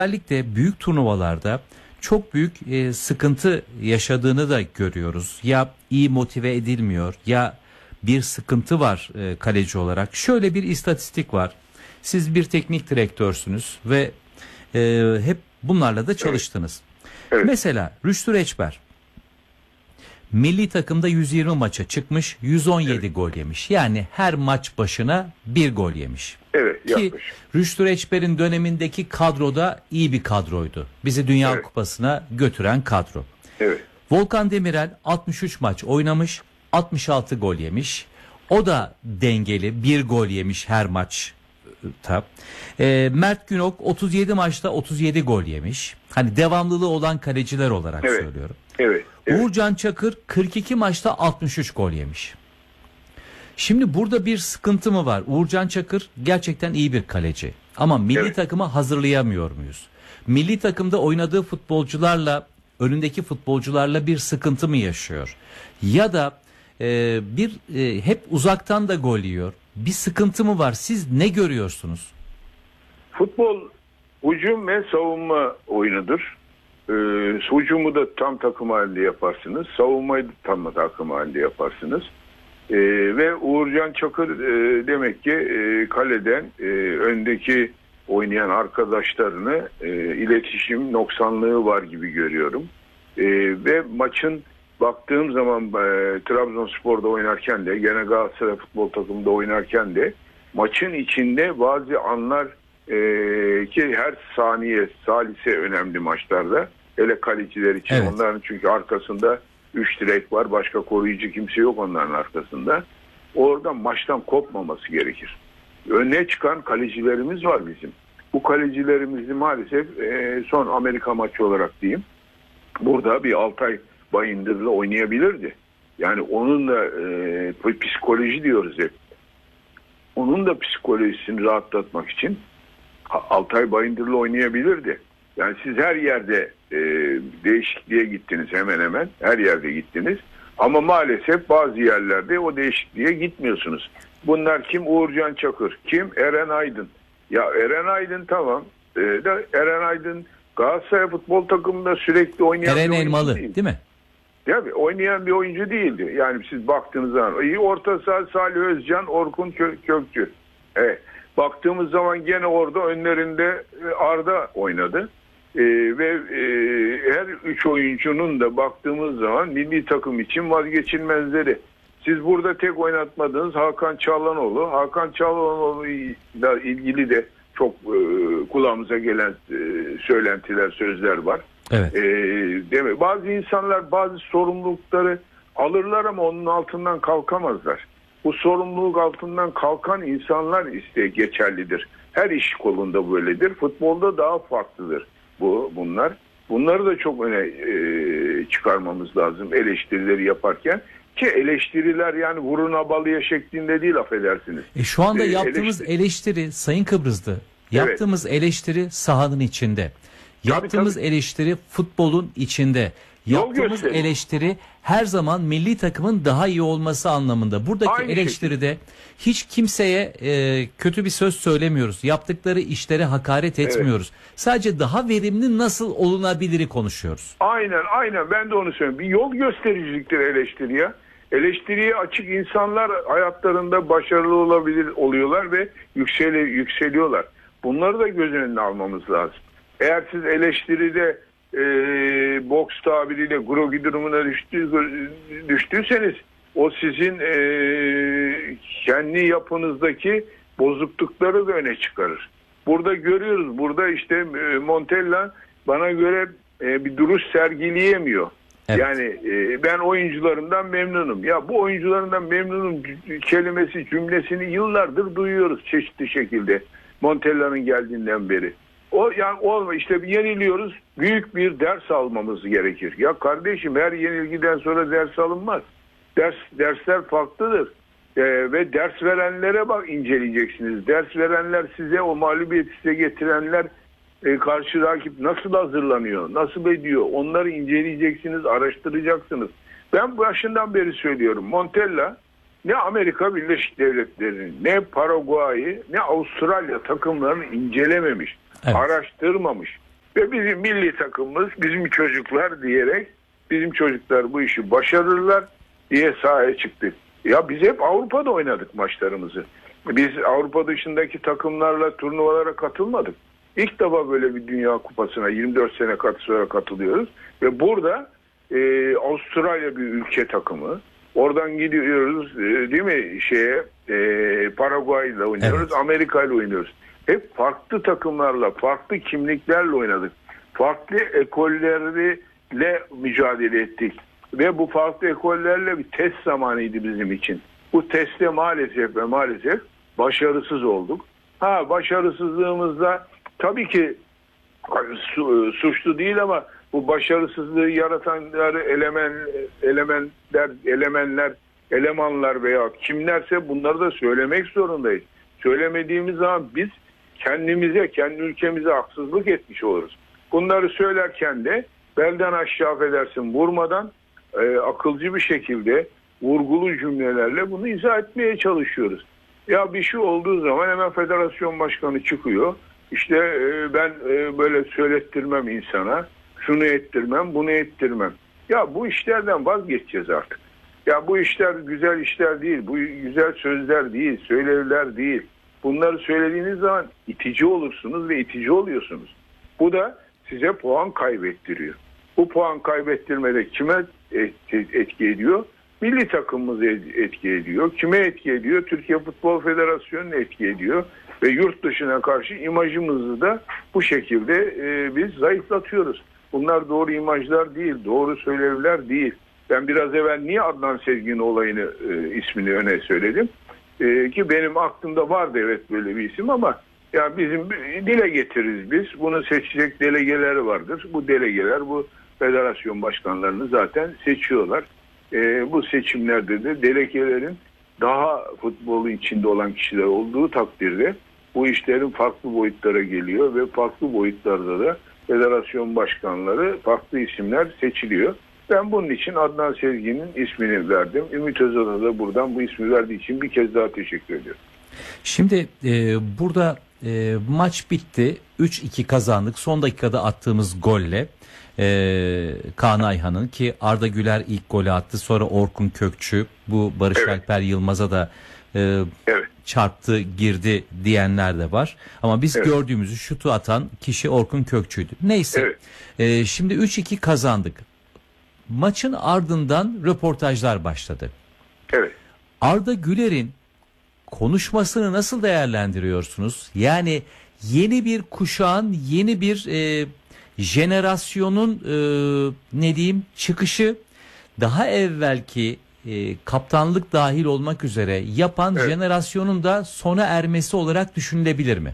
Özellikle büyük turnuvalarda çok büyük sıkıntı yaşadığını da görüyoruz. Ya iyi motive edilmiyor ya bir sıkıntı var kaleci olarak. Şöyle bir istatistik var. Siz bir teknik direktörsünüz ve hep bunlarla da çalıştınız. Evet. Mesela Rüştü Reçber milli takımda 120 maça çıkmış, 117 gol yemiş. Yani her maç başına bir gol yemiş. Evet, Ki yapmış. Rüştü Reçber'in dönemindeki kadroda iyi bir kadroydu. Bizi Dünya Evet. Kupası'na götüren kadro. Evet. Volkan Demirel 63 maç oynamış, 66 gol yemiş. O da dengeli, bir gol yemiş her maçta. Mert Günok 37 maçta 37 gol yemiş. Hani devamlılığı olan kaleciler olarak Evet. söylüyorum. Evet. Evet. Uğurcan Çakır 42 maçta 63 gol yemiş. Şimdi burada bir sıkıntı mı var? Uğurcan Çakır gerçekten iyi bir kaleci. Ama milli Evet. takıma hazırlayamıyor muyuz? Milli takımda oynadığı futbolcularla, önündeki futbolcularla bir sıkıntı mı yaşıyor? Ya da hep uzaktan da gol yiyor. Bir sıkıntı mı var? Siz ne görüyorsunuz? Futbol hücum ve savunma oyunudur. Hücumu da tam takım halinde yaparsınız. Savunmayı da tam takım halinde yaparsınız. Ve Uğurcan Çakır demek ki kaleden öndeki oynayan arkadaşlarını iletişim noksanlığı var gibi görüyorum. Ve maçın baktığım zaman Trabzonspor'da oynarken de gene Galatasaray futbol takımında oynarken de maçın içinde bazı anlar ki her saniye salise önemli maçlarda. Hele kaleciler için Evet. onların çünkü arkasında 3 direk var. Başka koruyucu kimse yok onların arkasında. Orada maçtan kopmaması gerekir. Öne çıkan kalecilerimiz var bizim. Bu kalecilerimizi maalesef son Amerika maçı olarak diyeyim. Burada bir Altay Bayındır'la oynayabilirdi. Yani onun da psikoloji diyoruz hep. Onun da psikolojisini rahatlatmak için Altay Bayındır'la oynayabilirdi. Yani siz her yerde değişikliğe gittiniz hemen hemen. Her yerde gittiniz. Ama maalesef bazı yerlerde o değişikliğe gitmiyorsunuz. Bunlar kim? Uğurcan Çakır. Kim? Eren Aydın. Ya Eren Aydın tamam. Eren Aydın Galatasaray futbol takımında sürekli oynayan Eren bir oyuncu Elmalı değil mi? Tabii oynayan bir oyuncu değildi. Yani siz baktığınız zaman iyi orta saha Salih Özcan, Orkun Kökçü. Baktığımız zaman gene orada önlerinde Arda oynadı. Ve her üç oyuncunun da baktığımız zaman milli takım için vazgeçilmezleri. Siz burada tek oynatmadığınız Hakan Çalhanoğlu. Hakan Çalhanoğlu'yla ilgili de çok kulağımıza gelen söylentiler, sözler var. Evet. Değil mi? Bazı insanlar bazı sorumlulukları alırlar ama onun altından kalkamazlar. Bu sorumluluk altından kalkan insanlar geçerlidir. Her iş kolunda böyledir. Futbolda daha farklıdır bunlar. Bunları da çok öne çıkarmamız lazım eleştirileri yaparken. Ki eleştiriler yani vurun abalıya şeklinde değil, affedersiniz. Şu anda yaptığımız eleştiri Sayın Kıbrıslı, yaptığımız eleştiri sahanın içinde. Yaptığımız eleştiri futbolun içinde. Yaptığımız eleştiri her zaman milli takımın daha iyi olması anlamında. Buradaki aynı eleştiride hiç kimseye kötü bir söz söylemiyoruz. Yaptıkları işlere hakaret etmiyoruz. Sadece daha verimli nasıl olunabiliri konuşuyoruz. Aynen ben de onu söylüyorum. Bir yol göstericiliktir eleştiriye. Eleştiriye açık insanlar hayatlarında başarılı oluyorlar ve yükseliyorlar. Bunları da göz önüne almamız lazım. Eğer siz eleştiride boks tabiriyle grogi durumuna düştüyseniz o sizin kendi yapınızdaki bozuklukları da öne çıkarır. Burada görüyoruz. Burada işte Montella bana göre bir duruş sergileyemiyor. Evet. Yani ben oyuncularından memnunum. Ya bu oyuncularından memnunum kelimesi, cümlesini yıllardır duyuyoruz çeşitli şekilde. Montella'nın geldiğinden beri. İşte yeniliyoruz. Büyük bir ders almamız gerekir. Ya kardeşim her yenilgiden sonra ders alınmaz. Dersler farklıdır. Ve ders verenlere inceleyeceksiniz. Ders verenler size o mağlubiyeti size getirenler karşı rakip nasıl hazırlanıyor, nasıl ediyor onları inceleyeceksiniz, araştıracaksınız. Ben başından beri söylüyorum. Montella ne Amerika Birleşik Devletleri'nin, ne Paraguay'ı, ne Avustralya takımlarını incelememiş, araştırmamış. Ve bizim milli takımımız, bizim çocuklar diyerek, bizim çocuklar bu işi başarırlar diye sahaya çıktık. Ya biz hep Avrupa'da oynadık maçlarımızı. Biz Avrupa dışındaki takımlarla turnuvalara katılmadık. İlk defa böyle bir Dünya Kupası'na 24 sene sonra katılıyoruz. Ve burada Avustralya bir ülke takımı. Oradan gidiyoruz değil mi Paraguay'la oynuyoruz, evet. Amerika'yla oynuyoruz. Hep farklı takımlarla, farklı kimliklerle oynadık. Farklı ekollerle mücadele ettik. Ve bu farklı ekollerle bir test zamanıydı bizim için. Bu testte maalesef başarısız olduk. Başarısızlığımızda tabii ki suçlu değil ama bu başarısızlığı yaratanları elemanlar veya kimlerse bunları da söylemek zorundayız. Söylemediğimiz zaman biz kendi ülkemize haksızlık etmiş oluruz. Bunları söylerken de belden aşağı affedersin vurmadan akılcı bir şekilde vurgulu cümlelerle bunu izah etmeye çalışıyoruz. Ya bir şey olduğu zaman hemen federasyon başkanı çıkıyor. İşte ben böyle söylettirmem insana. Şunu ettirmem, bunu ettirmem. Ya bu işlerden vazgeçeceğiz artık. Ya bu işler güzel işler değil. Bu güzel sözler değil, söylevler değil. Bunları söylediğiniz zaman itici olursunuz ve itici oluyorsunuz. Bu da size puan kaybettiriyor. Bu puan kaybettirmede kime etki ediyor? Milli takımımızı etki ediyor. Kime etki ediyor? Türkiye Futbol Federasyonu'nu etki ediyor. Ve yurt dışına karşı imajımızı da bu şekilde biz zayıflatıyoruz. Bunlar doğru imajlar değil, doğru söylevler değil. Ben biraz evvel niye Adnan Sezgin olayını ismini öne söyledim? Ki benim aklımda vardı evet böyle bir isim ama ya bizim dile getiririz biz. Bunu seçecek delegeler vardır. Bu delegeler bu federasyon başkanlarını zaten seçiyorlar. Bu seçimlerde de delegelerin daha futbolun içinde olan kişiler olduğu takdirde bu işlerin farklı boyutlara geliyor ve farklı boyutlarda da federasyon başkanları farklı isimler seçiliyor. Ben bunun için Adnan Sezgin'in ismini verdim. Ümit Özdağ'a da buradan bu ismi verdiği için bir kez daha teşekkür ediyorum. Şimdi burada maç bitti. 3-2 kazandık. Son dakikada attığımız golle Kaan Ayhan'ın ki Arda Güler ilk golü attı. Sonra Orkun Kökçü bu Barış Alper Yılmaz'a da çarptı girdi diyenler de var. Ama biz gördüğümüzü şutu atan kişi Orkun Kökçü'ydü. Neyse şimdi 3-2 kazandık. Maçın ardından röportajlar başladı. Arda Güler'in konuşmasını nasıl değerlendiriyorsunuz? Yani yeni bir kuşağın, yeni bir jenerasyonun çıkışı daha evvelki kaptanlık dahil olmak üzere yapan jenerasyonun da sona ermesi olarak düşünülebilir mi?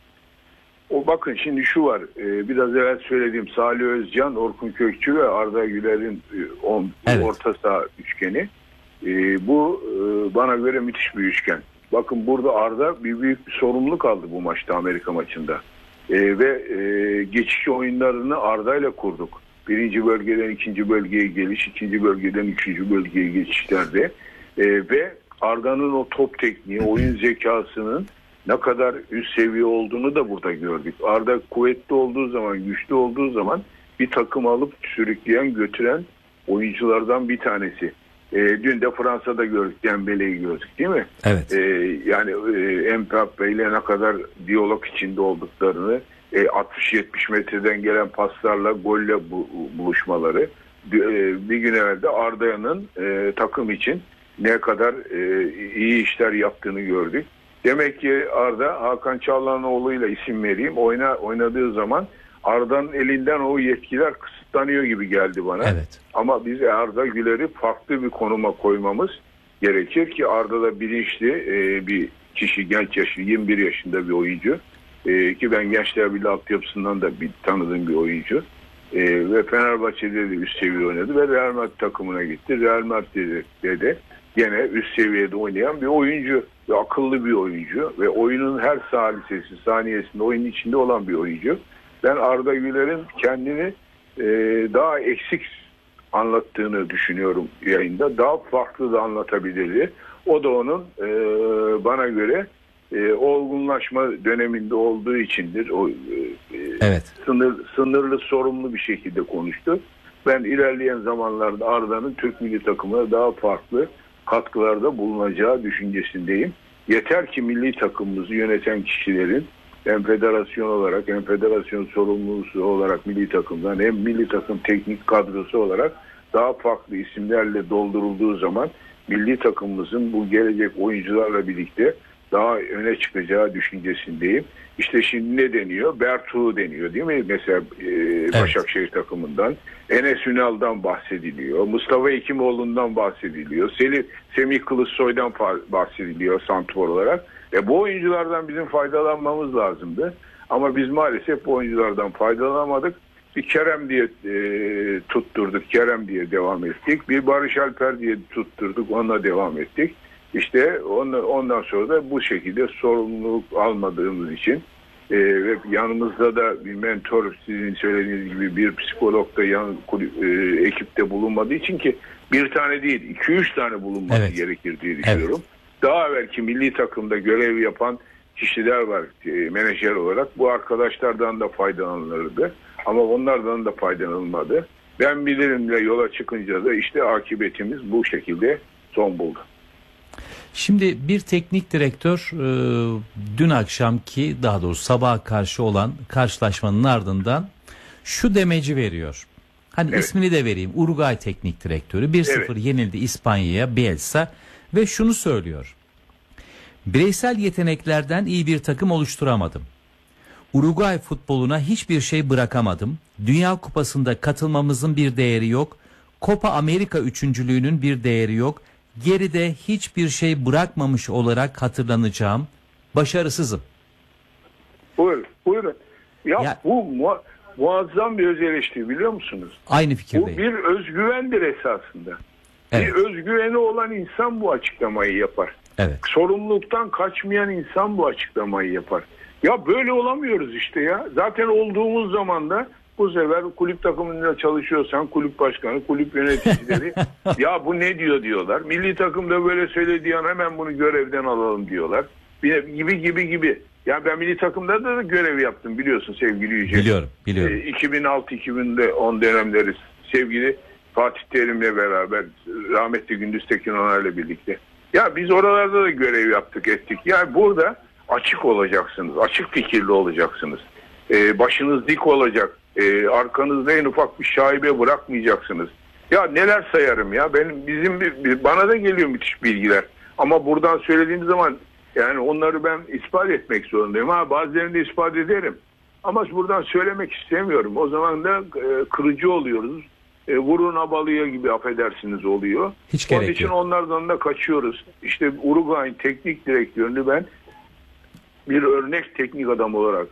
Bakın şimdi şu var. Biraz evvel söylediğim Salih Özcan, Orkun Kökçü ve Arda Güler'in orta saha üçgeni. Bu bana göre müthiş bir üçgen. Bakın burada Arda büyük bir sorumluluk aldı bu maçta, Amerika maçında. Ve geçiş oyunlarını Arda ile kurduk. Birinci bölgeden ikinci bölgeye geliş, ikinci bölgeden üçüncü bölgeye geçişlerde. Ve Arda'nın o top tekniği, oyun zekasının ne kadar üst seviye olduğunu da burada gördük. Arda kuvvetli olduğu zaman, güçlü olduğu zaman bir takım alıp sürükleyen, götüren oyunculardan bir tanesi. Dün de Fransa'da gördük, Dembele'yi gördük değil mi? Evet. Yani Mbappe ile ne kadar diyalog içinde olduklarını, 60-70 metreden gelen paslarla, golle buluşmaları. Bir gün evvel de Arda'nın takım için ne kadar iyi işler yaptığını gördük. Demek ki Arda, Hakan Çalhanoğlu'yla isim vereyim, oynadığı zaman Arda'nın elinden o yetkiler kısıtlanıyor gibi geldi bana. Evet. Ama biz Arda Güler'i farklı bir konuma koymamız gerekir ki Arda da bilinçli bir kişi, genç yaşı, 21 yaşında bir oyuncu. Ki ben Gençler Birliği altyapısından da tanıdığım bir oyuncu. Ve Fenerbahçe'de de üst seviye oynadı ve Real Madrid takımına gitti. Real Madrid'de de gene üst seviyede oynayan bir oyuncu ve akıllı bir oyuncu ve oyunun her salisesi, saniyesinde oyunun içinde olan bir oyuncu. Ben Arda Güler'in kendini daha eksik anlattığını düşünüyorum yayında. Daha farklı da anlatabilirdi. O da onun bana göre olgunlaşma döneminde olduğu içindir. O Evet. sınırlı, sorumlu bir şekilde konuştu. Ben ilerleyen zamanlarda Arda'nın Türk milli takımına daha farklı katkılarda bulunacağı düşüncesindeyim. Yeter ki milli takımımızı yöneten kişilerin hem federasyon olarak hem federasyon sorumlusu olarak milli takımdan hem milli takım teknik kadrosu olarak daha farklı isimlerle doldurulduğu zaman milli takımımızın bu gelecek oyuncularla birlikte daha öne çıkacağı düşüncesindeyim. İşte şimdi ne deniyor? Bertu deniyor değil mi? Mesela Başakşehir takımından. Enes Ünal'dan bahsediliyor. Mustafa Hekimoğlu'ndan bahsediliyor. Semih Kılıçsoy'dan bahsediliyor santrfor olarak. Bu oyunculardan bizim faydalanmamız lazımdı. Ama biz maalesef bu oyunculardan faydalanamadık. Bir Kerem diye tutturduk. Kerem diye devam ettik. Bir Barış Alper diye tutturduk. Onunla devam ettik. İşte ondan sonra da bu şekilde sorumluluk almadığımız için ve yanımızda da bir mentor, sizin söylediğiniz gibi bir psikolog da ekipte bulunmadığı için, ki bir tane değil 2-3 tane bulunması gerekir diye düşünüyorum. Evet. Daha evvelki milli takımda görev yapan kişiler var menajer olarak. Bu arkadaşlardan da faydalanılırdı ama onlardan da faydalanılmadı. Ben bilirimle yola çıkınca da işte akıbetimiz bu şekilde son buldu. Şimdi bir teknik direktör dün akşamki, daha doğrusu sabaha karşı olan karşılaşmanın ardından şu demeci veriyor. Hani ismini de vereyim. Uruguay teknik direktörü 1-0 yenildi İspanya'ya, Bielsa, ve şunu söylüyor. Bireysel yeteneklerden iyi bir takım oluşturamadım. Uruguay futboluna hiçbir şey bırakamadım. Dünya Kupası'nda katılmamızın bir değeri yok. Copa Amerika üçüncülüğünün bir değeri yok. Geride hiçbir şey bırakmamış olarak hatırlanacağım. Başarısızım. Buyurun. Ya bu muazzam bir öz eleştiri, biliyor musunuz? Aynı fikirdeyim. Bu bir özgüvendir esasında. Evet. Bir özgüveni olan insan bu açıklamayı yapar. Evet. Sorumluluktan kaçmayan insan bu açıklamayı yapar. Ya böyle olamıyoruz işte ya. Zaten olduğumuz zaman da bu sefer kulüp takımında çalışıyorsan kulüp başkanı, kulüp yöneticileri ya bu ne diyorlar. Milli takımda böyle söylediği an hemen bunu görevden alalım diyorlar. Gibi. Ya ben milli takımda da görev yaptım, biliyorsun sevgili Yüce. Biliyorum. 2006-2010 dönemleri sevgili Fatih Terim'le beraber, rahmetli Gündüz Tekin Onay'la birlikte. Ya biz oralarda da görev yaptık, ettik. Ya burada açık olacaksınız, açık fikirli olacaksınız. Başınız dik olacak. Arkanızda en ufak bir şaibe bırakmayacaksınız. Ya neler sayarım ya. Bana da geliyor müthiş bilgiler. Ama buradan söylediğim zaman yani onları ben ispat etmek zorundayım. Bazılarını da ispat ederim. Ama buradan söylemek istemiyorum. O zaman da kırıcı oluyoruz. Vurun abalıya gibi, affedersiniz, oluyor. Hiç onun için onlardan da kaçıyoruz. İşte Uruguay'ın teknik direktörünü ben bir örnek teknik adam olarak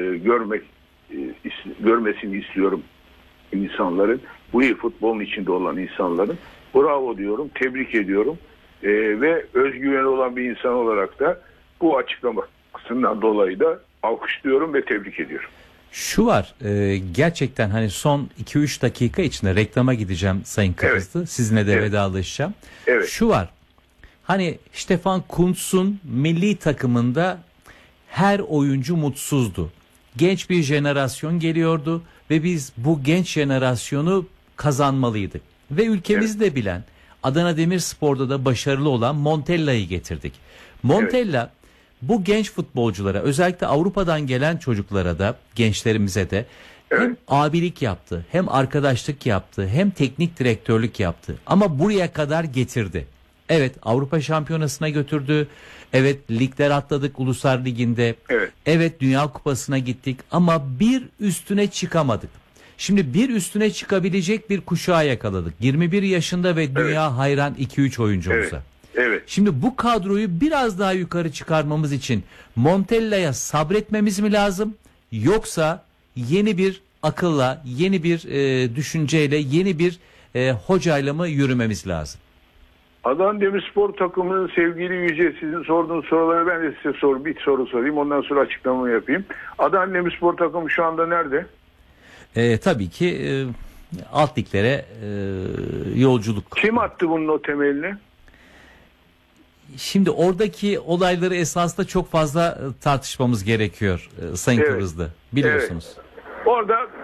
görmesini istiyorum insanların. Bu iyi futbolun içinde olan insanların. Bravo diyorum, tebrik ediyorum. Ve özgüveni olan bir insan olarak da bu açıklamasından dolayı da alkışlıyorum ve tebrik ediyorum. Şu var, gerçekten hani son 2-3 dakika içinde reklama gideceğim Sayın Kıbrıslı. Sizinle de vedalaşacağım. Evet. Şu var, hani Stefan Kuntz'un milli takımında her oyuncu mutsuzdu. Genç bir jenerasyon geliyordu ve biz bu genç jenerasyonu kazanmalıydık. Ve ülkemizi de bilen, Adana Demirspor'da da başarılı olan Montella'yı getirdik. Montella bu genç futbolculara, özellikle Avrupa'dan gelen çocuklara da, gençlerimize de hem abilik yaptı, hem arkadaşlık yaptı, hem teknik direktörlük yaptı. Ama buraya kadar getirdi. Evet, Avrupa Şampiyonası'na götürdü. Evet, ligler atladık Uluslar Ligi'nde. Evet, Dünya Kupası'na gittik ama bir üstüne çıkamadık. Şimdi bir üstüne çıkabilecek bir kuşağı yakaladık. 21 yaşında ve dünya hayran 2-3 oyuncumuza. Evet. Şimdi bu kadroyu biraz daha yukarı çıkarmamız için Montella'ya sabretmemiz mi lazım? Yoksa yeni bir akılla, yeni bir düşünceyle, yeni bir hocayla mı yürümemiz lazım? Adana Demirspor takımının sevgili Yüce, sizin sorduğunuz soruları ben de size bir soru sorayım. Ondan sonra açıklamamı yapayım. Adana Demirspor takımı şu anda nerede? Tabii ki alt liglere yolculuk. Kim attı bunun o temelini? Şimdi oradaki olayları esasında çok fazla tartışmamız gerekiyor Sayın Evet. Kıbrıslı. Biliyorsunuz. Orada